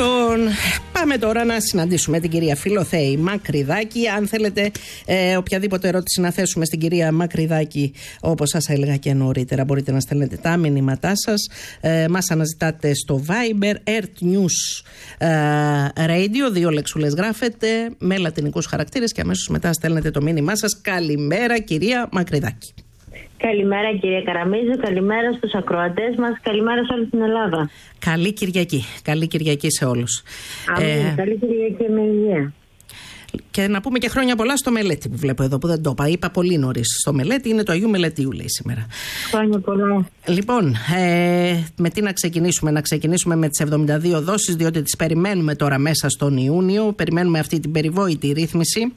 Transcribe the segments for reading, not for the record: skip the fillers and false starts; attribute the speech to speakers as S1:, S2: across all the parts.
S1: Λοιπόν, πάμε τώρα να συναντήσουμε την κυρία Φιλοθέη Μακρυδάκη. Αν θέλετε οποιαδήποτε ερώτηση να θέσουμε στην κυρία Μακρυδάκη, όπως σας έλεγα και νωρίτερα, μπορείτε να στέλνετε τα μηνύματά σας. Μας αναζητάτε στο Viber, Earth News Radio, 2 λεξούλες γράφετε με λατινικούς χαρακτήρες και αμέσως μετά στέλνετε το μήνυμά σας. Καλημέρα κυρία Μακρυδάκη.
S2: Καλημέρα κυρία Καραμίζου, καλημέρα στους ακροατές μας, καλημέρα σε όλη την Ελλάδα.
S1: Καλή Κυριακή, καλή Κυριακή σε όλους.
S2: Καλή Κυριακή με υγεία.
S1: Και να πούμε και χρόνια πολλά στο Μελέτη που βλέπω εδώ, που δεν το είπα. Είπα πολύ νωρίς. Στο Μελέτη είναι το Αγίου Μελετίου, λέει σήμερα.
S2: Χρόνια πολλά.
S1: Λοιπόν, με τι να ξεκινήσουμε? Να ξεκινήσουμε με τις 72 δόσεις, διότι τις περιμένουμε τώρα μέσα στον Ιούνιο. Περιμένουμε αυτή την περιβόητη ρύθμιση.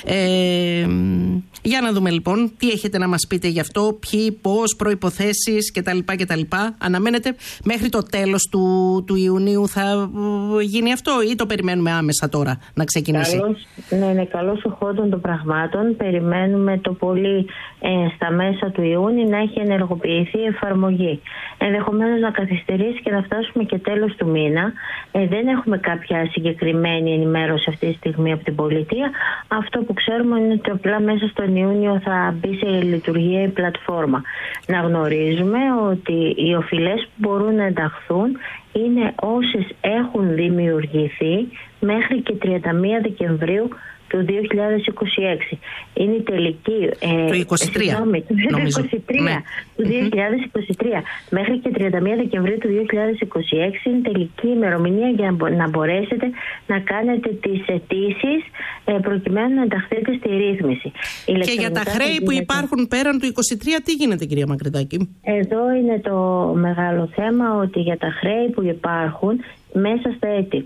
S1: Για να δούμε λοιπόν τι έχετε να μας πείτε γι' αυτό, ποιοι, πώς, προϋποθέσεις κτλ. Αναμένετε μέχρι το τέλος του Ιουνίου θα γίνει αυτό ή το περιμένουμε άμεσα τώρα να ξεκινήσει?
S2: Ναι, καλώς ο χόντων των πραγμάτων. Περιμένουμε το πολύ στα μέσα του Ιούνιου να έχει ενεργοποιηθεί η εφαρμογή. Ενδεχομένως να καθυστερήσει και να φτάσουμε και τέλος του μήνα. Δεν έχουμε κάποια συγκεκριμένη ενημέρωση αυτή τη στιγμή από την πολιτεία. Αυτό που ξέρουμε είναι ότι απλά μέσα στον Ιούνιο θα μπει σε λειτουργία η πλατφόρμα. Να γνωρίζουμε ότι οι οφειλές που μπορούν να ενταχθούν είναι όσες έχουν δημιουργηθεί μέχρι και 31 Δεκεμβρίου του 2026. Είναι η τελική...
S1: Το 23, νομίζω.
S2: Του 2023. Μέχρι και 31 Δεκεμβρίου του 2026 είναι τελική ημερομηνία για να μπορέσετε να κάνετε τις αιτήσεις προκειμένου να ενταχθείτε στη ρύθμιση.
S1: Και για τα χρέη που υπάρχουν πέραν του 23, τι γίνεται κυρία Μακρυδάκη?
S2: Εδώ είναι το μεγάλο θέμα, ότι για τα χρέη που υπάρχουν μέσα στα έτη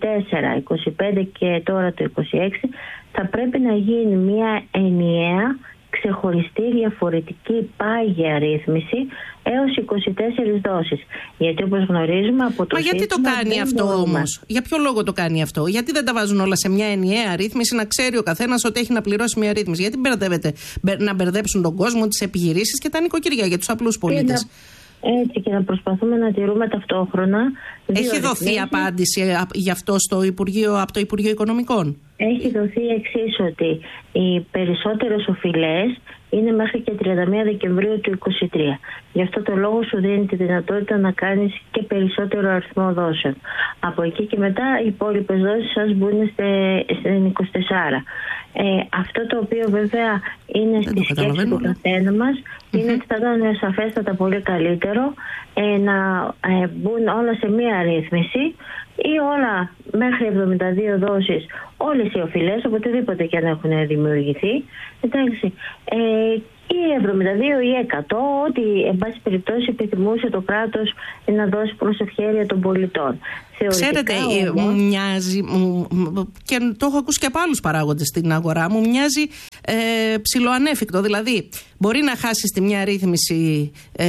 S2: 24, 25 και τώρα το 26 θα πρέπει να γίνει μια ενιαία, ξεχωριστή, διαφορετική πάγια ρύθμιση έως 24 δόσεις. Γιατί όπως γνωρίζουμε από το...
S1: Μα γιατί το κάνει αυτό όμως? Για ποιο λόγο το κάνει αυτό? Γιατί δεν τα βάζουν όλα σε μια ενιαία ρύθμιση, να ξέρει ο καθένας ότι έχει να πληρώσει μια ρύθμιση? Γιατί να μπερδέψουν τον κόσμο, τις επιχειρήσεις και τα νοικοκυριά για τους απλούς πολίτες?
S2: Έτσι, και να προσπαθούμε να τηρούμε ταυτόχρονα.
S1: Έχει δοθεί απάντηση γι' αυτό από το Υπουργείο Οικονομικών?
S2: Έχει δοθεί εξής, ότι οι περισσότερες οφειλές είναι μέχρι και 31 Δεκεμβρίου του 2023. Γι' αυτό το λόγο σου δίνει τη δυνατότητα να κάνεις και περισσότερο αριθμό δόσεων. Από εκεί και μετά οι υπόλοιπες δόσεις σας μπουν στην 24. Αυτό το οποίο βέβαια είναι στη σκέψη του καθένα μας είναι ότι θα ήταν σαφέστατα πολύ καλύτερο να μπουν όλα σε μία ρύθμιση ή όλα μέχρι 72 δόσεις, όλες οι οφειλές, οποτεδήποτε και αν έχουν δημιουργηθεί, εντάξει, ή 72 ή 100, ό,τι εν πάση περιπτώσει επιθυμούσε το κράτος να δώσει προς ευχέρεια των πολιτών.
S1: Ξέρετε, μου μοιάζει, και το έχω ακούσει και από άλλους παράγοντες στην αγορά, μου μοιάζει ψιλοανέφικτο. Δηλαδή, μπορεί να χάσεις τη μια ρύθμιση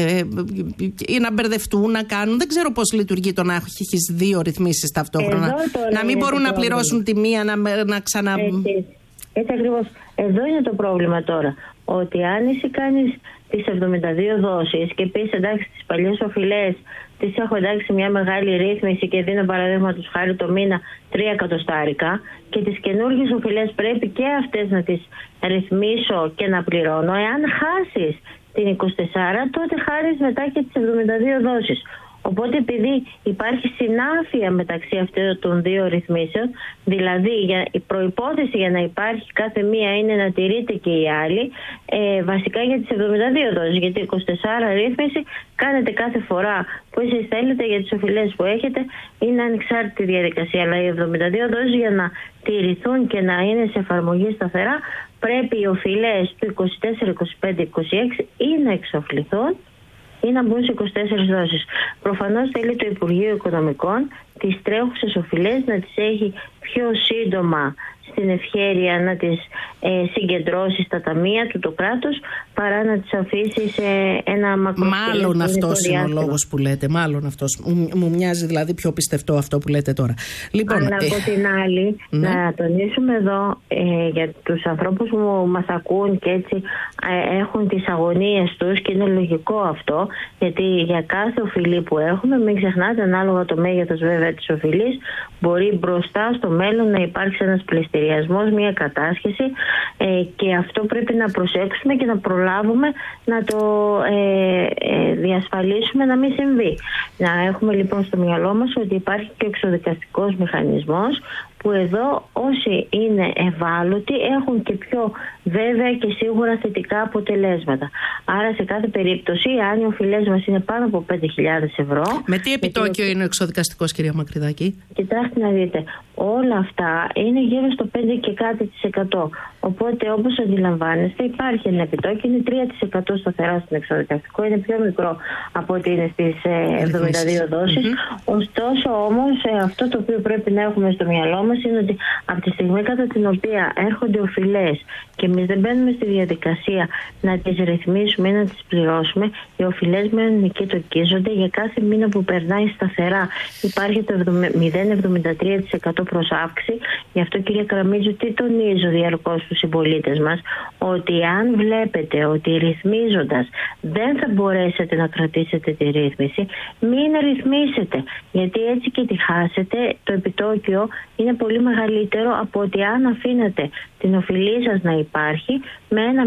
S1: ή να μπερδευτούν, να κάνουν. Δεν ξέρω πώς λειτουργεί το να έχεις δύο ρυθμίσεις ταυτόχρονα. Να μην μπορούν να πληρώσουν τη μία, να ξανα...
S2: Έτσι ακριβώς. Εδώ είναι το πρόβλημα τώρα. Ότι αν εσύ κάνεις τις 72 δόσεις και πεις εντάξει τις παλιές οφειλές τις έχω εντάξει μια μεγάλη ρύθμιση και δίνω παραδείγματος χάρη το μήνα 3 εκατοστάρικα και τις καινούργιες οφειλές πρέπει και αυτές να τις ρυθμίσω και να πληρώνω. Εάν χάσεις την 24 τότε χάρεις μετά και τις 72 δόσεις. Οπότε επειδή υπάρχει συνάφεια μεταξύ αυτών των δύο ρυθμίσεων, δηλαδή η προϋπόθεση για να υπάρχει κάθε μία είναι να τηρείται και η άλλη, βασικά για τις 72 δόσεις, γιατί 24 ρύθμιση κάνετε κάθε φορά που εσείς θέλετε για τις οφειλές που έχετε, είναι ανεξάρτητη διαδικασία, αλλά οι 72 δόσεις για να τηρηθούν και να είναι σε εφαρμογή σταθερά, πρέπει οι οφειλές του 24, 25, 26 ή να εξοφληθούν ή να μπουν σε 24 δόσεις. Προφανώς θέλει το Υπουργείο Οικονομικών τις τρέχουσες οφειλές να τις έχει πιο σύντομα στην ευχέρεια να τις συγκεντρώσει στα ταμεία του το κράτος, παρά να τις αφήσει σε ένα μακροσκελές.
S1: Μάλλον αυτός είναι ο λόγος που λέτε. Μάλλον αυτός. Μου μοιάζει δηλαδή πιο πιστευτό αυτό που λέτε τώρα. Λοιπόν,
S2: αλλά από την άλλη, να τονίσουμε εδώ για τους ανθρώπους που μας ακούν και έτσι έχουν τις αγωνίες τους, και είναι λογικό αυτό, γιατί για κάθε οφειλή που έχουμε, μην ξεχνάτε, ανάλογα το μέγεθος βέβαια της οφειλής, μπορεί μπροστά στο μέλλον να υπάρξει ένας πληστηριασμός, μια κατάσχεση, και αυτό πρέπει να προσέξουμε και να προλάβουμε να το διασφαλίσουμε να μην συμβεί. Να έχουμε λοιπόν στο μυαλό μας ότι υπάρχει και ο εξωδικαστικός μηχανισμός, που εδώ όσοι είναι ευάλωτοι έχουν και πιο βέβαια και σίγουρα θετικά αποτελέσματα. Άρα σε κάθε περίπτωση, αν οι οφειλές μας είναι πάνω από 5.000 ευρώ...
S1: Με τι επιτόκιο είναι ο εξωδικαστικός, κυρία Μακρυδάκη?
S2: Κοιτάξτε να δείτε, όλα αυτά είναι γύρω στο 5 και κάτι %. Οπότε, όπως αντιλαμβάνεστε, υπάρχει ένα επιτόκιο, είναι 3% σταθερά στην εξωδικαστικό, είναι πιο μικρό από ό,τι είναι στις 72 δόσεις. Ωστόσο όμως, αυτό το οποίο πρέπει να έχουμε στο μυαλό μας είναι ότι από τη στιγμή κατά την οποία έρχονται οφειλές και εμείς δεν μπαίνουμε στη διαδικασία να τις ρυθμίσουμε ή να τις πληρώσουμε, οι οφειλές μένουν εκεί, τοκίζονται. Για κάθε μήνα που περνάει σταθερά υπάρχει το 0,73% προς αύξηση. Γι' αυτό, κυρία Καραμίτζου, τι τονίζω διαρκώς στους συμπολίτες μας, ότι αν βλέπετε ότι ρυθμίζοντας δεν θα μπορέσετε να κρατήσετε τη ρύθμιση, μην ρυθμίσετε, γιατί έτσι και τη χάσετε, το επιτόκιο είναι πολύ μεγαλύτερο από ότι αν αφήνετε την οφειλή σας να υπάρχει με ένα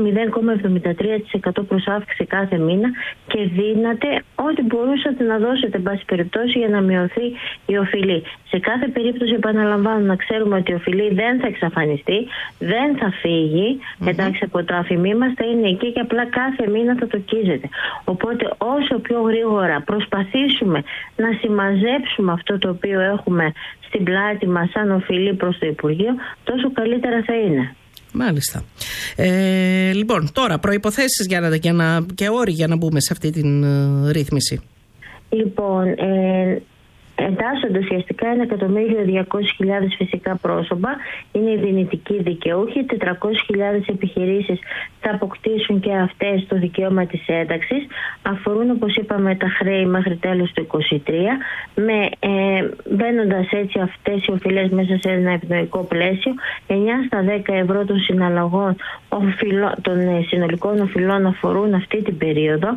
S2: 0,73% προς αύξηση κάθε μήνα και δίνατε ό,τι μπορούσατε να δώσετε, εν πάση περιπτώσει, για να μειωθεί η οφειλή. Σε κάθε περίπτωση, επαναλαμβάνω, να ξέρουμε ότι η οφειλή δεν θα εξαφανιστεί, δεν θα φύγει, εντάξει, από το αφημί μας, θα είναι εκεί και απλά κάθε μήνα θα τοκίζεται. Οπότε όσο πιο γρήγορα προσπαθήσουμε να συμμαζέψουμε αυτό το οποίο έχουμε στην πλάτη μας σαν οφειλή προς το Υπουργείο, τόσο καλύτερα θα είναι.
S1: Μάλιστα. Λοιπόν, τώρα προϋποθέσεις και όροι για να μπούμε σε αυτή την ρύθμιση.
S2: Λοιπόν, εντάσσονται ουσιαστικά 1.200.000 φυσικά πρόσωπα, είναι οι δυνητικοί δικαιούχοι, 400.000 επιχειρήσεις θα αποκτήσουν και αυτές το δικαίωμα της ένταξης, αφορούν, όπως είπαμε, τα χρέη μέχρι τέλος του 2023, μπαίνοντας έτσι αυτές οι οφειλές μέσα σε ένα ευνοϊκό πλαίσιο, 9 στα 10 ευρώ των συναλλαγών των συνολικών οφειλών αφορούν αυτή την περίοδο.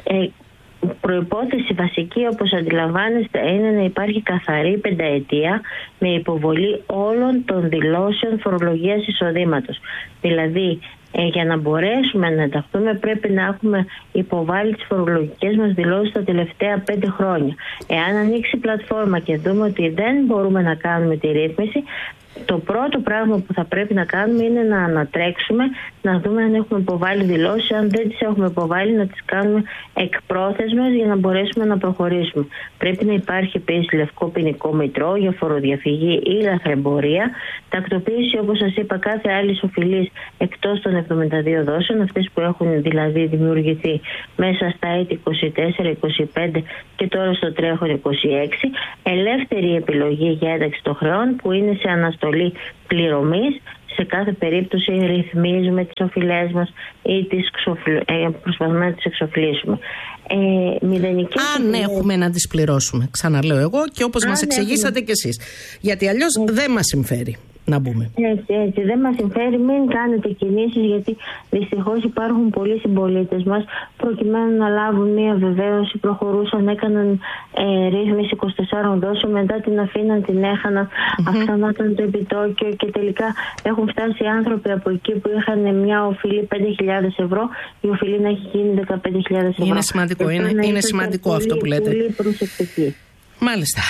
S2: Προϋπόθεση βασική, όπως αντιλαμβάνεστε, είναι να υπάρχει καθαρή πενταετία με υποβολή όλων των δηλώσεων φορολογίας εισοδήματος. Δηλαδή, για να μπορέσουμε να ενταχθούμε πρέπει να έχουμε υποβάλει τις φορολογικές μας δηλώσεις τα τελευταία 5 χρόνια. Εάν ανοίξει η πλατφόρμα και δούμε ότι δεν μπορούμε να κάνουμε τη ρύθμιση, το πρώτο πράγμα που θα πρέπει να κάνουμε είναι να ανατρέξουμε, να δούμε αν έχουμε υποβάλει δηλώσεις. Αν δεν τις έχουμε υποβάλει, να τις κάνουμε εκπρόθεσμες για να μπορέσουμε να προχωρήσουμε. Πρέπει να υπάρχει επίσης λευκό ποινικό μητρό για φοροδιαφυγή ή λαθρεμπορία. Τακτοποίηση, όπως σας είπα, κάθε άλλη οφειλής εκτός των 72 δόσεων, αυτές που έχουν δηλαδή δημιουργηθεί μέσα στα έτη 24, 25 και τώρα στο τρέχον 26. Ελεύθερη επιλογή για ένταξη των χρεών που είναι σε αναστολή πληρωμής. Σε κάθε περίπτωση ρυθμίζουμε τις οφειλές μας ή προσπαθούμε να τις εξοφλήσουμε.
S1: Αν έχουμε να τις πληρώσουμε, ξαναλέω εγώ, και όπως μας εξηγήσατε κι εσείς. Γιατί αλλιώς δεν μας συμφέρει να μπούμε.
S2: Έτσι, δεν μας συμφέρει, μην κάνετε κινήσεις, γιατί δυστυχώς υπάρχουν πολλοί συμπολίτες μας προκειμένου να λάβουν μία βεβαίωση, προχωρούσαν, έκαναν ρύθμιση 24 δόσεων, μετά την αφήναν, την έχαναν, αυξανόταν το επιτόκιο και τελικά έχουν φτάσει άνθρωποι από εκεί που είχαν μια οφειλή 5.000 ευρώ, η οφειλή να έχει γίνει 15.000 ευρώ.
S1: Είναι σημαντικό, είναι σημαντικό αυτό που λέτε.
S2: Πολύ προσεκτική.
S1: Μάλιστα.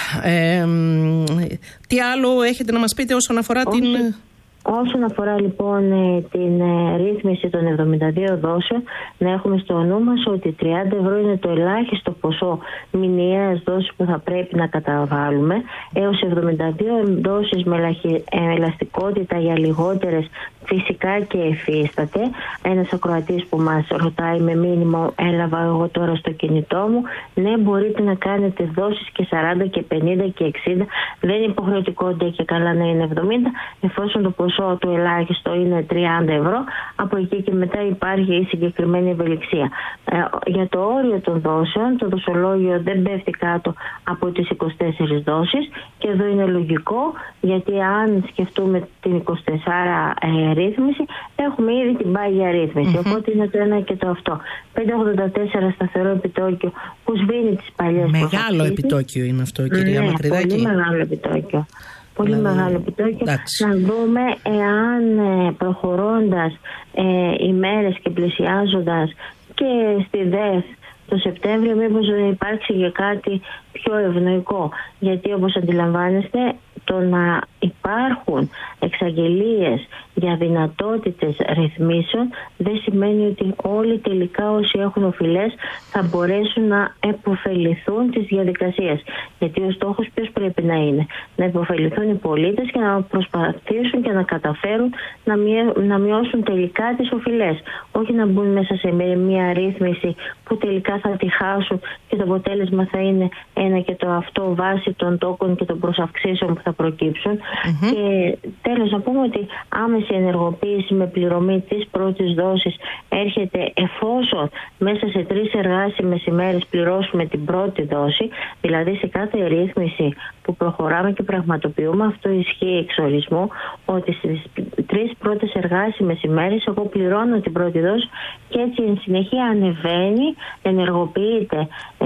S1: Τι άλλο έχετε να μας πείτε όσον αφορά
S2: Όσον αφορά λοιπόν την ρύθμιση των 72 δόσεων, να έχουμε στο νου μας ότι 30 ευρώ είναι το ελάχιστο ποσό μηνιαίας δόσης που θα πρέπει να καταβάλουμε, έως 72 δόσεις με ελαστικότητα για λιγότερες φυσικά και εφίσταται. Ένας ακροατής που μας ρωτάει με μήνυμα, έλαβα εγώ τώρα στο κινητό μου, ναι, μπορείτε να κάνετε δόσεις και 40 και 50 και 60, δεν είναι υποχρεωτικό και καλά να είναι 70, εφόσον το ποσό του ελάχιστο είναι 30 ευρώ, από εκεί και μετά υπάρχει η συγκεκριμένη ευελιξία. Για το όριο των δόσεων, το δοσολόγιο δεν πέφτει κάτω από τις 24 δόσεις, και εδώ είναι λογικό, γιατί αν σκεφτούμε την 24 ρύθμιση, έχουμε ήδη την πάγια ρύθμιση. Οπότε είναι το ένα και το αυτό. 5,84 σταθερό επιτόκιο που σβήνει τις παλιές
S1: Μεγάλο
S2: προσωπήσεις.
S1: Επιτόκιο είναι αυτό, κυρία Μακρυδάκη.
S2: Πολύ μεγάλο επιτόκιο. Πολύ μεγάλο επιτόκιο. Να δούμε εάν προχωρώντας οι μέρες και πλησιάζοντας και στη ΔΕΘ το Σεπτέμβριο, μήπως υπάρξει και κάτι πιο ευνοϊκό. Γιατί όπως αντιλαμβάνεστε, το να υπάρχουν εξαγγελίες για δυνατότητες ρυθμίσεων δεν σημαίνει ότι όλοι τελικά όσοι έχουν οφειλές θα μπορέσουν να επωφεληθούν τις διαδικασίες. Γιατί ο στόχος ποιος πρέπει να είναι? Να επωφεληθούν οι πολίτες και να προσπαθήσουν και να καταφέρουν να μειώσουν τελικά τις οφειλές. Όχι να μπουν μέσα σε μια ρύθμιση που τελικά θα τη χάσουν και το αποτέλεσμα θα είναι ένα και το αυτό βάσει των τόκων και των προσαυξήσεων που θα προκύψουν. Και τέλος να πούμε ότι άμεση ενεργοποίηση με πληρωμή της πρώτης δόσης έρχεται εφόσον μέσα σε 3 εργάσιμες ημέρες πληρώσουμε την πρώτη δόση. Δηλαδή σε κάθε ρύθμιση που προχωράμε και πραγματοποιούμε, αυτό ισχύει εξ ορισμού, ότι στις 3 πρώτες εργάσιμες ημέρες εγώ πληρώνω την πρώτη δόση και έτσι εν συνεχεία ανεβαίνει, ενεργοποιείται,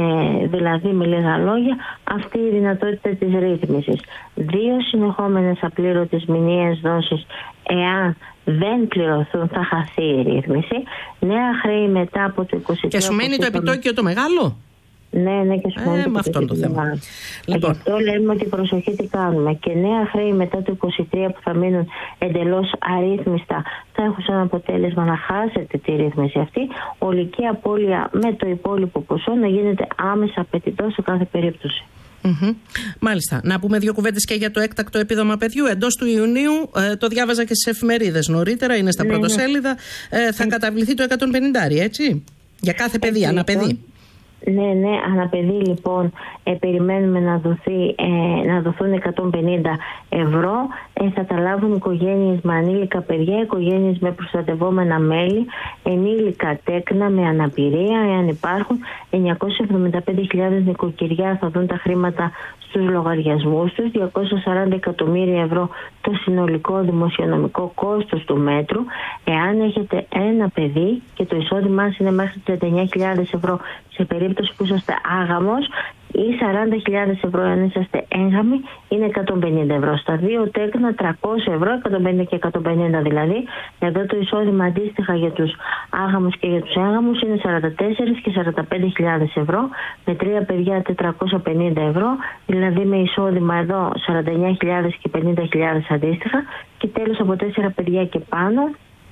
S2: δηλαδή με λίγα λόγια, αυτή η δυνατότητα της ρύθμισης. 2 συνεχόμενες απλήρωτες μηνιαίες δόσεις, εάν δεν πληρωθούν, θα χαθεί η ρύθμιση. Νέα χρέη μετά από το 23.
S1: Και σου μένει το επιτόκιο το μεγάλο?
S2: Ναι, και σου μένει
S1: με αυτό το θέμα.
S2: Λοιπόν. Γι' αυτό λέμε ότι προσοχή τι κάνουμε. Και νέα χρέη μετά το 23 που θα μείνουν εντελώς αρρύθμιστα θα έχουν σαν αποτέλεσμα να χάσετε τη ρύθμιση αυτή. Ολική απώλεια με το υπόλοιπο ποσό να γίνεται άμεσα απαιτητό σε κάθε περίπτωση.
S1: Μάλιστα. Να πούμε 2 κουβέντες και για το έκτακτο επίδομα παιδιού. Εντός του Ιουνίου, το διάβαζα και στις εφημερίδες νωρίτερα, είναι στα πρωτοσέλιδα, θα καταβληθεί το 150, έτσι, για κάθε παιδί, αναπαιδί.
S2: Ναι, αναπαιδί λοιπόν περιμένουμε να δοθούν 150 ευρώ. Θα τα λάβουν οικογένειες με ανήλικα παιδιά, οικογένειες με προστατευόμενα μέλη, ενήλικα τέκνα με αναπηρία, εάν υπάρχουν. 975.000 νοικοκυριά θα δουν τα χρήματα στους λογαριασμούς τους, 240 εκατομμύρια ευρώ το συνολικό δημοσιονομικό κόστος του μέτρου. Εάν έχετε ένα παιδί και το εισόδημά σας είναι μέχρι 39.000 ευρώ σε περίπτωση που είσαστε άγαμος, ή 40.000 ευρώ αν είσαστε έγγαμοι, είναι 150 ευρώ. Στα 2 τέκνα 300 ευρώ, 150 και 150 δηλαδή. Εδώ το εισόδημα αντίστοιχα για τους άγαμους και για τους έγγαμους είναι 44 και 45.000 ευρώ. Με 3 παιδιά 450 ευρώ, δηλαδή με εισόδημα εδώ 49.000 και 50.000 αντίστοιχα. Και τέλος από 4 παιδιά και πάνω,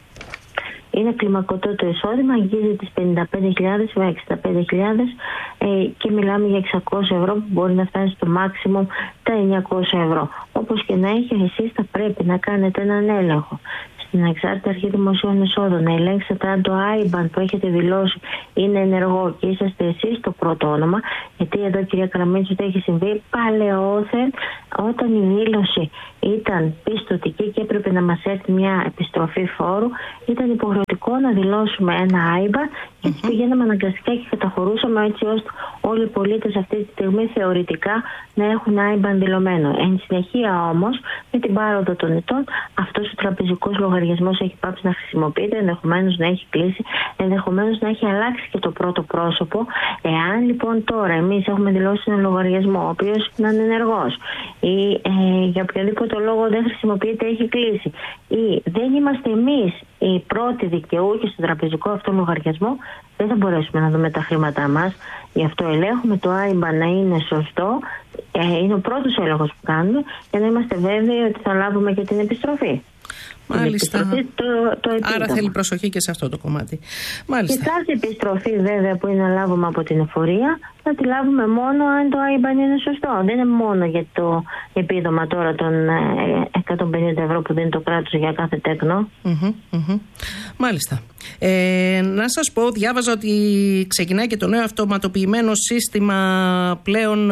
S2: είναι κλιμακωτό το εισόδημα, αγγίζει τις 55.000 με 65.000 και μιλάμε για 600 ευρώ που μπορεί να φτάσει στο maximum τα 900 ευρώ. Όπως και να έχει, εσείς θα πρέπει να κάνετε έναν έλεγχο στην Ανεξάρτητη Αρχή Δημοσίων Εσόδων, να ελέγξετε αν το IBAN που έχετε δηλώσει είναι ενεργό και είσαστε εσείς το πρώτο όνομα. Γιατί εδώ, κυρία Καραμίτσου, το έχει συμβεί παλαιόθεν, όταν η δήλωση ήταν πιστωτική και έπρεπε να μας έρθει μια επιστροφή φόρου, ήταν υποχρεωτικό να δηλώσουμε ένα IBAN και έτσι πηγαίναμε αναγκαστικά και καταχωρούσαμε, έτσι ώστε όλοι οι πολίτες αυτή τη στιγμή θεωρητικά να έχουν IBAN δηλωμένο. Εν συνεχεία όμως, με την πάροδο των ετών, αυτός ο τραπεζικός λογαριασμός έχει πάψει να χρησιμοποιείται, ενδεχομένως να έχει κλείσει, ενδεχομένως να έχει αλλάξει και το πρώτο πρόσωπο. Εάν λοιπόν τώρα εμείς έχουμε δηλώσει ένα λογαριασμό, ο οποίος είναι ανενεργός ή για οποιοδήποτε λόγο δεν χρησιμοποιείται, έχει κλείσει, ή δεν είμαστε εμείς οι πρώτοι δικαιούχοι στον τραπεζικό αυτό λογαριασμό, δεν θα μπορέσουμε να δούμε τα χρήματά μας. Γι' αυτό ελέγχουμε το IBAN να είναι σωστό. Είναι ο πρώτος έλεγχος που κάνουμε για να είμαστε βέβαιοι ότι θα λάβουμε και την επιστροφή.
S1: Μάλιστα.
S2: Το
S1: άρα θέλει προσοχή και σε αυτό το κομμάτι. Μάλιστα.
S2: Και κάθε επιστροφή βέβαια που είναι να λάβουμε από την εφορία θα τη λάβουμε μόνο αν το IBAN είναι σωστό. Δεν είναι μόνο για το επίδομα τώρα των 150 ευρώ που δίνει το κράτος για κάθε τέκνο.
S1: Μάλιστα. Να σας πω, διάβαζα ότι ξεκινάει και το νέο αυτοματοποιημένο σύστημα πλέον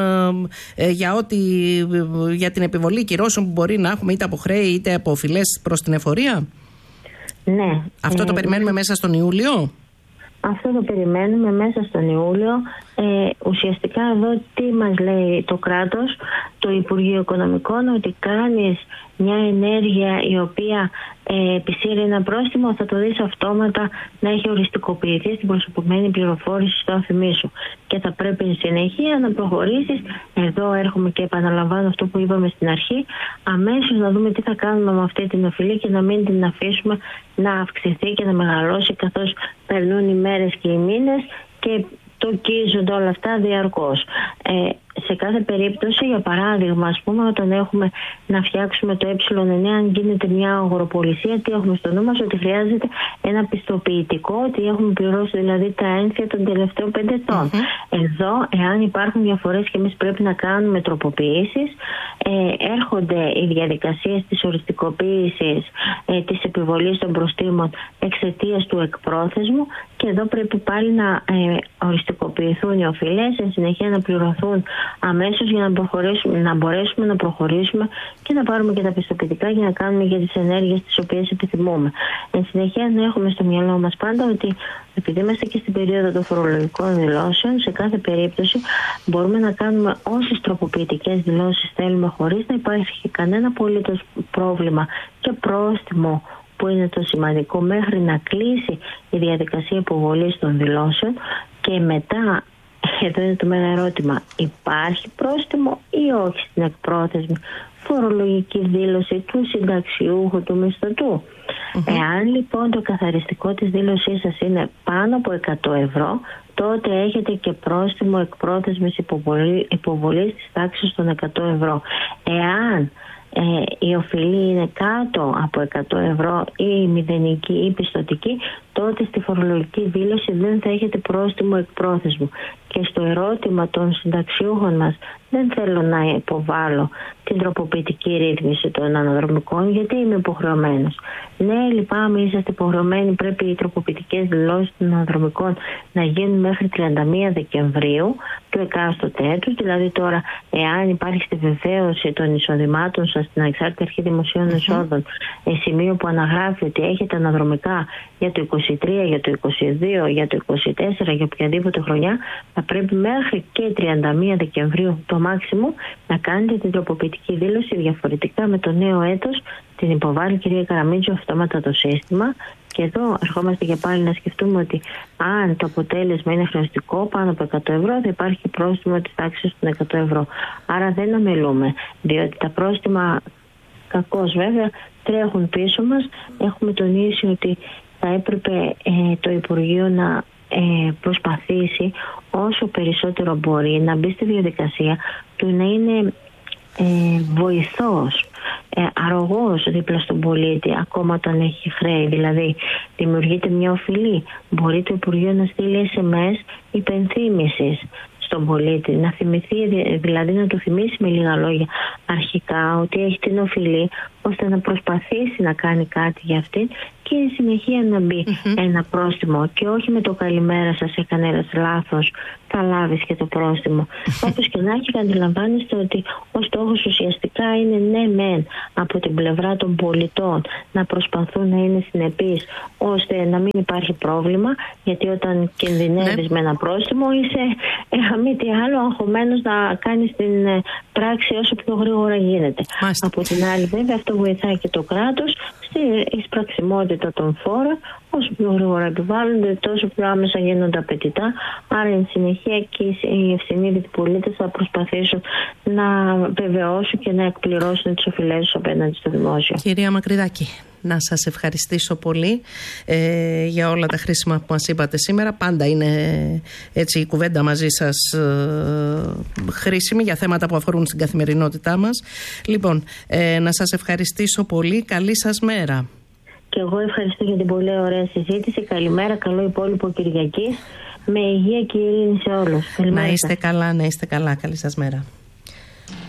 S1: για την επιβολή κυρώσεων που μπορεί να έχουμε είτε από χρέη είτε από οφειλές προς την εφορία.
S2: Ναι.
S1: Αυτό το περιμένουμε μέσα στον Ιούλιο.
S2: Αυτό το περιμένουμε μέσα στον Ιούλιο. Ουσιαστικά εδώ τι μας λέει το κράτος, το Υπουργείο Οικονομικών, ότι κάνεις μια ενέργεια η οποία επισύρει ένα πρόστιμο, θα το δεις αυτόματα να έχει οριστικοποιηθεί στην προσωπημένη πληροφόρηση στο αφημί σου. Και θα πρέπει εν συνεχεία να προχωρήσεις. Εδώ έρχομαι και επαναλαμβάνω αυτό που είπαμε στην αρχή, αμέσως να δούμε τι θα κάνουμε με αυτή την οφειλή και να μην την αφήσουμε να αυξηθεί και να μεγαλώσει καθώς περνούν οι μέρες και οι μήνες και τοκίζονται όλα αυτά διαρκώς. Σε κάθε περίπτωση, για παράδειγμα, ας πούμε, όταν έχουμε να φτιάξουμε το ε9, αν γίνεται μια αγοροπολισία, τι έχουμε στο νου μας, ότι χρειάζεται ένα πιστοποιητικό, ότι έχουμε πληρώσει δηλαδή τα ένθια των τελευταίων 5 ετών. Εδώ, εάν υπάρχουν διαφορές και εμείς πρέπει να κάνουμε τροποποιήσεις, έρχονται οι διαδικασίες της οριστικοποίησης της επιβολής των προστίμων εξαιτίας του εκπρόθεσμου και εδώ πρέπει πάλι να οριστικοποιηθούν οι οφειλές, εν συνεχεία να πληρωθούν αμέσως για να μπορέσουμε να προχωρήσουμε και να πάρουμε και τα πιστοποιητικά για να κάνουμε για τις ενέργειες τις οποίες επιθυμούμε. Εν συνεχεία να έχουμε στο μυαλό μας πάντα ότι επειδή είμαστε και στην περίοδο των φορολογικών δηλώσεων, σε κάθε περίπτωση μπορούμε να κάνουμε όσες τροποποιητικές δηλώσεις θέλουμε χωρίς να υπάρχει κανένα απολύτως πρόβλημα και πρόστιμο, που είναι το σημαντικό, μέχρι να κλείσει η διαδικασία υποβολής των δηλώσεων και μετά. Εδώ είναι το μεγάλο ερώτημα. Υπάρχει πρόστιμο ή όχι στην εκπρόθεσμη φορολογική δήλωση του συνταξιούχου, του μισθωτού? Εάν λοιπόν το καθαριστικό της δήλωσής σας είναι πάνω από 100 ευρώ, τότε έχετε και πρόστιμο εκπρόθεσμης υποβολής της τάξης των 100 ευρώ. Εάν η οφειλή είναι κάτω από 100 ευρώ ή μηδενική ή πιστωτική, τότε στη φορολογική δήλωση δεν θα έχετε πρόστιμο εκπρόθεσμου. Και στο ερώτημα των συνταξιούχων μας δεν θέλω να υποβάλω την τροποποιητική ρύθμιση των αναδρομικών, γιατί είμαι υποχρεωμένος. Ναι, λυπάμαι, είσαστε υποχρεωμένοι, πρέπει οι τροποποιητικές δηλώσεις των αναδρομικών να γίνουν μέχρι 31 Δεκεμβρίου του εκάστοτε έτους. Δηλαδή τώρα, εάν υπάρχει στη βεβαίωση των εισοδημάτων σας στην Ανεξάρτητη Αρχή Δημοσίων Εσόδων σημείο που αναγράφει ότι έχετε αναδρομικά για το 23, για το 22, για το 24, για οποιαδήποτε χρονιά, θα πρέπει μέχρι και 31 Δεκεμβρίου το μάξιμο να κάνετε την τροποποιητική δήλωση. Διαφορετικά με το νέο έτος την υποβάλλει η κυρία Καραμίτσου αυτόματα το σύστημα. Και εδώ ερχόμαστε και πάλι να σκεφτούμε ότι αν το αποτέλεσμα είναι χρεωστικό πάνω από 100 ευρώ, θα υπάρχει πρόστιμο της τάξης των 100 ευρώ. Άρα δεν αμελούμε, διότι τα πρόστιμα, κακώς βέβαια, τρέχουν πίσω μας. Έχουμε τονίσει ότι θα έπρεπε το Υπουργείο να προσπαθήσει όσο περισσότερο μπορεί να μπει στη διαδικασία του να είναι βοηθός, αρρωγός δίπλα στον πολίτη ακόμα όταν έχει χρέη. Δηλαδή δημιουργείται μια οφειλή, μπορεί το Υπουργείο να στείλει SMS υπενθύμησης στον πολίτη, να θυμηθεί, δηλαδή να του θυμίσει με λίγα λόγια αρχικά ότι έχει την οφειλή, ώστε να προσπαθήσει να κάνει κάτι για αυτήν και η συνεχεία να μπει ένα πρόστιμο και όχι με το καλημέρα σας, έκανε ένας λάθος, θα λάβεις και το πρόστιμο. Όπως και να έχει, αντιλαμβάνεστε ότι ο στόχος ουσιαστικά είναι ναι μεν από την πλευρά των πολιτών να προσπαθούν να είναι συνεπείς ώστε να μην υπάρχει πρόβλημα, γιατί όταν κινδυνεύεις με ένα πρόστιμο είσαι μη τι άλλο αγχωμένος να κάνεις την πράξη όσο πιο γρήγορα γίνεται. Από την άλλη βέβαια αυτό βοηθάει και το κράτος στην εισπραξιμότητα των φόρων, όσο πιο γρήγορα επιβάλλονται τόσο πιο άμεσα γίνονται απαιτητά, άρα εν συνεχεία και οι ευσυνείδητοι πολίτες θα προσπαθήσουν να βεβαιώσουν και να εκπληρώσουν τις οφειλές τους απέναντι στο δημόσιο.
S1: Κυρία Μακρυδάκη, να σας ευχαριστήσω πολύ για όλα τα χρήσιμα που μας είπατε σήμερα. Πάντα είναι έτσι η κουβέντα μαζί σας χρήσιμη για θέματα που αφορούν στην καθημερινότητά μας. Λοιπόν, να σας ευχαριστήσω πολύ. Καλή σας μέρα.
S2: Και εγώ ευχαριστώ για την πολύ ωραία συζήτηση. Καλημέρα, καλό υπόλοιπο Κυριακής. Με υγεία και ειρήνη σε όλους.
S1: Να είστε καλά, να είστε καλά. Καλή σας μέρα.